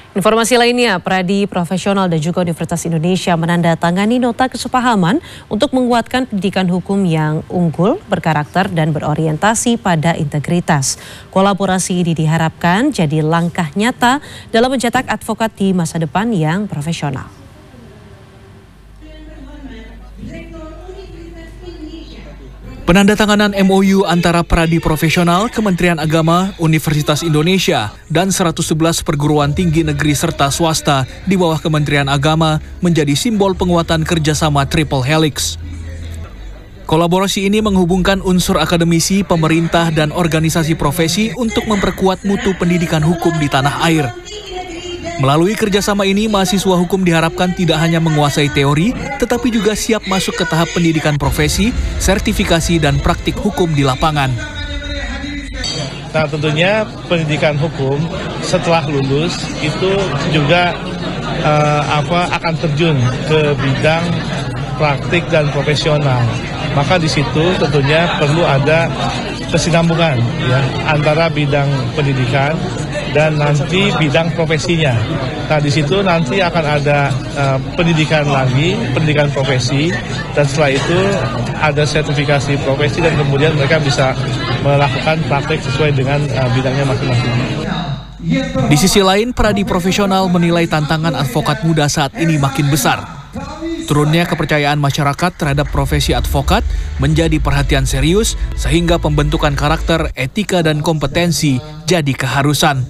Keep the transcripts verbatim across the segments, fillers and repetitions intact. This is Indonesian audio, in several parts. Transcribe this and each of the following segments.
Informasi lainnya, Pradi Profesional dan juga Universitas Indonesia menandatangani nota kesepahaman untuk menguatkan pendidikan hukum yang unggul, berkarakter, dan berorientasi pada integritas. Kolaborasi ini diharapkan jadi langkah nyata dalam mencetak advokat di masa depan yang profesional. Penandatanganan M O U antara Pradi Profesional, Kementerian Agama, Universitas Indonesia, dan seratus sebelas perguruan tinggi negeri serta swasta di bawah Kementerian Agama menjadi simbol penguatan kerjasama Triple Helix. Kolaborasi ini menghubungkan unsur akademisi, pemerintah, dan organisasi profesi untuk memperkuat mutu pendidikan hukum di tanah air. Melalui kerjasama ini, mahasiswa hukum diharapkan tidak hanya menguasai teori, tetapi juga siap masuk ke tahap pendidikan profesi, sertifikasi, dan praktik hukum di lapangan. Nah, tentunya pendidikan hukum setelah lulus itu juga uh, apa akan terjun ke bidang praktik dan profesional. Maka di situ tentunya perlu ada kesinambungan ya antara bidang pendidikan dan nanti bidang profesinya. Nah, di situ nanti akan ada uh, pendidikan lagi, pendidikan profesi, dan setelah itu ada sertifikasi profesi dan kemudian mereka bisa melakukan praktek sesuai dengan uh, bidangnya masing-masing. Di sisi lain, Pradi Profesional menilai tantangan advokat muda saat ini makin besar. Turunnya kepercayaan masyarakat terhadap profesi advokat menjadi perhatian serius sehingga pembentukan karakter, etika, dan kompetensi jadi keharusan.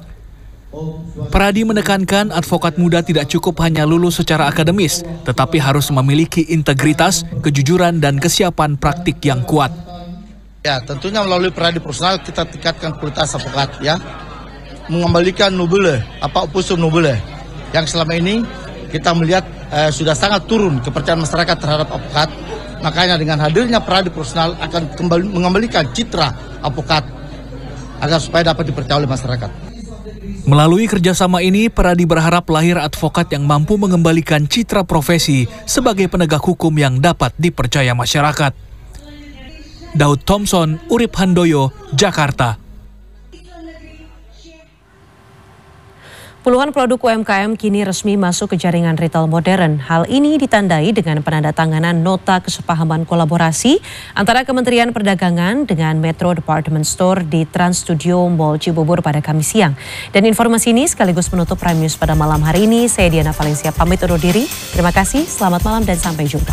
Pradi menekankan advokat muda tidak cukup hanya lulus secara akademis, tetapi harus memiliki integritas, kejujuran, dan kesiapan praktik yang kuat. Ya, tentunya melalui Pradi Profesional kita tingkatkan kualitas advokat, ya, mengembalikan nobile, apa opusum nobile, yang selama ini kita melihat eh, sudah sangat turun kepercayaan masyarakat terhadap advokat. Makanya dengan hadirnya Pradi Profesional akan kembali mengembalikan citra advokat agar supaya dapat dipercaya oleh masyarakat. Melalui kerjasama ini, Pradi berharap lahir advokat yang mampu mengembalikan citra profesi sebagai penegak hukum yang dapat dipercaya masyarakat. Daud Thompson, Urip Handoyo, Jakarta. Puluhan produk U M K M kini resmi masuk ke jaringan retail modern. Hal ini ditandai dengan penandatanganan nota kesepahaman kolaborasi antara Kementerian Perdagangan dengan Metro Department Store di Trans Studio Mall Cibubur pada Kamis siang. Dan informasi ini sekaligus menutup Prime News pada malam hari ini. Saya Diana Valencia pamit undur diri. Terima kasih, selamat malam dan sampai jumpa.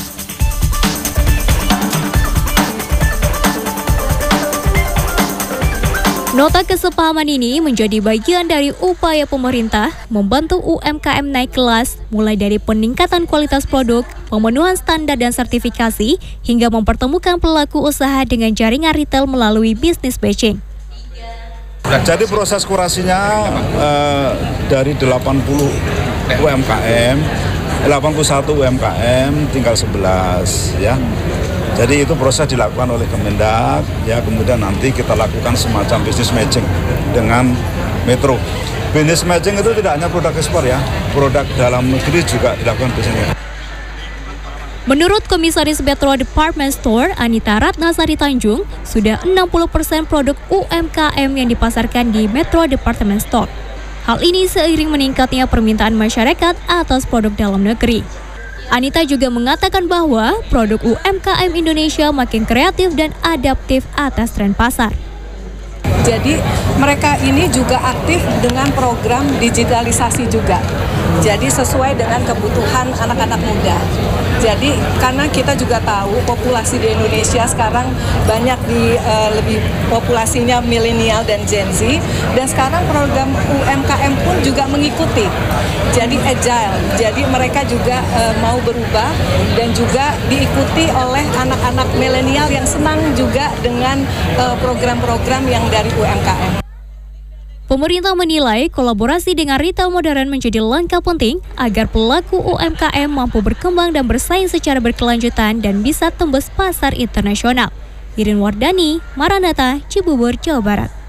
Nota kesepahaman ini menjadi bagian dari upaya pemerintah membantu U M K M naik kelas, mulai dari peningkatan kualitas produk, pemenuhan standar dan sertifikasi, hingga mempertemukan pelaku usaha dengan jaringan retail melalui bisnis matching. Jadi proses kurasinya eh, dari delapan puluh U M K M, delapan puluh satu U M K M, tinggal sebelas ya. Jadi itu proses dilakukan oleh Kemendak, ya kemudian nanti kita lakukan semacam business matching dengan Metro. Business matching itu tidak hanya produk ekspor ya, produk dalam negeri juga dilakukan business matching. Menurut Komisaris Metro Department Store, Anita Ratnasari Tanjung, sudah enam puluh persen produk U M K M yang dipasarkan di Metro Department Store. Hal ini seiring meningkatnya permintaan masyarakat atas produk dalam negeri. Anita juga mengatakan bahwa produk U M K M Indonesia makin kreatif dan adaptif atas tren pasar. Jadi mereka ini juga aktif dengan program digitalisasi juga. Jadi sesuai dengan kebutuhan anak-anak muda. Jadi karena kita juga tahu populasi di Indonesia sekarang banyak di uh, lebih populasinya milenial dan Gen Z, dan sekarang program U M K M pun juga mengikuti. Jadi agile. Jadi mereka juga uh, mau berubah dan juga diikuti oleh anak-anak milenial yang senang juga dengan uh, program-program yang dari U M K M. Pemerintah menilai kolaborasi dengan retail modern menjadi langkah penting agar pelaku U M K M mampu berkembang dan bersaing secara berkelanjutan dan bisa tembus pasar internasional. Irin Wardani, Maranatha, Cibubur, Jawa Barat.